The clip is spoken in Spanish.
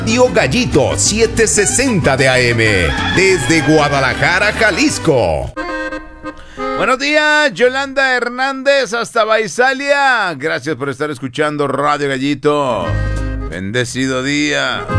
Radio Gallito 760 de AM, desde Guadalajara, Jalisco. Buenos días, Yolanda Hernández, hasta Baisalia. Gracias por estar escuchando Radio Gallito. Bendecido día.